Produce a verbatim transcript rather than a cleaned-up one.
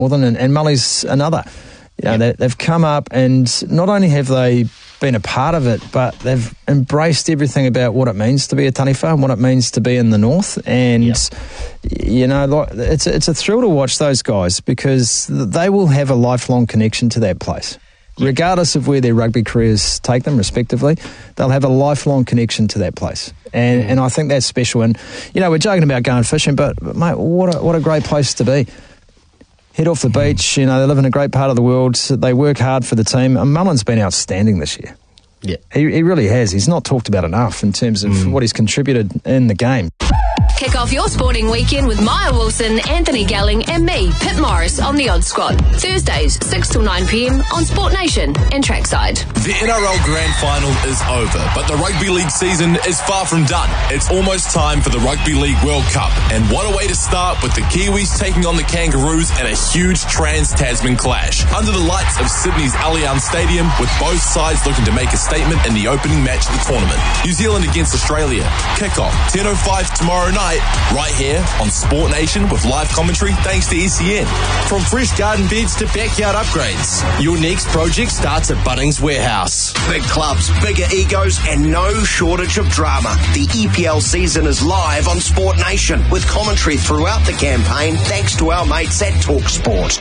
Northern, and, and Mully's another. You know, Yep. they, they've come up, and not only have they been a part of it, but they've embraced everything about what it means to be a Taniwha and what it means to be in the north. And Yep. you know, like, it's it's a thrill to watch those guys, because they will have a lifelong connection to that place. Regardless of where their rugby careers take them, respectively, they'll have a lifelong connection to that place. And, mm. and I think that's special. And, you know, we're joking about going fishing, but, but mate, what a, what a great place to be. Head off the beach, you know, they live in a great part of the world. They work hard for the team. And Mullen's been outstanding this year. Yeah. He, he really has. He's not talked about enough in terms of mm. what he's contributed in the game. Kick off your sporting weekend with Maya Wilson, Anthony Gelling and me, Pip Morris on The Odd Squad. Thursdays, six till nine p.m. on Sport Nation and Trackside. The N R L Grand Final is over, but the Rugby League season is far from done. It's almost time for the Rugby League World Cup, and what a way to start with the Kiwis taking on the Kangaroos in a huge Trans-Tasman clash under the lights of Sydney's Allianz Stadium, with both sides looking to make a statement in the opening match of the tournament. New Zealand against Australia. Kick-off ten oh five tomorrow night, right here on Sport Nation, with live commentary thanks to S E N. From fresh garden beds to backyard upgrades, your next project starts at Bunnings Warehouse. Big clubs, bigger egos, and no shortage of drama. The E P L season is live on Sport Nation, with commentary throughout the campaign thanks to our mates at Talk Sport.